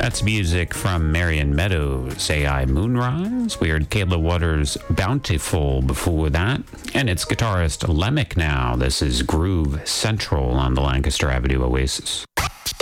That's music from Marion Meadows, AI Moonrise. We heard Kayla Waters' Bountiful before that. And it's guitarist Lemick now. This is Groove Central on the Lancaster Avenue Oasis.